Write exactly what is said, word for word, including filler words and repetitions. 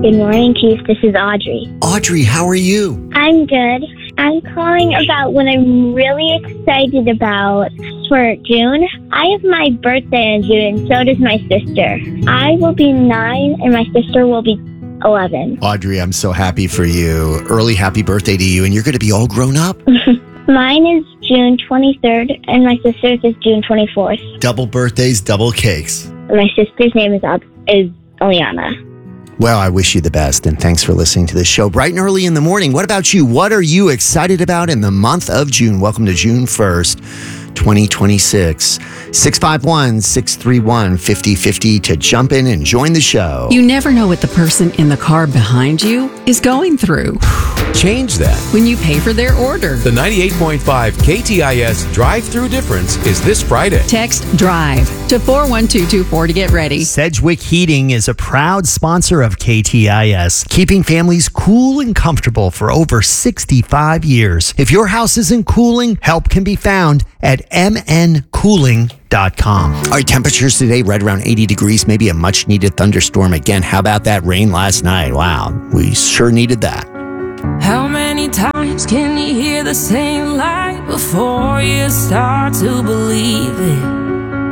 Good morning, Keith. This is Audrey. Audrey, how are you? I'm good. I'm calling about what I'm really excited about for June. I have my birthday in June, and so does my sister. I will be nine, and my sister will be eleven. Audrey, I'm so happy for you. Early happy birthday to you, and you're going to be all grown up. Mine is June twenty-third, and my sister's is June twenty-fourth. Double birthdays, double cakes. My sister's name is Ab- is Eliana. Well, I wish you the best, and thanks for listening to this show bright and early in the morning. What about you? What are you excited about in the month of June? Welcome to June first, twenty twenty-six. six five one, six three one, five oh five oh to jump in and join the show. You never know what the person in the car behind you is going through. Change that when you pay for their order. The ninety-eight point five K T I S drive-through difference is this Friday. Text DRIVE to four one two two four to get ready. Sedgwick Heating is a proud sponsor of K T I S, keeping families cool and comfortable for over sixty-five years. If your house isn't cooling, help can be found at m n cooling dot com. All right, temperatures today right around eighty degrees, maybe a much needed thunderstorm again. How about that rain last night? Wow, we sure needed that. How many times can you hear the same lie before you start to believe it?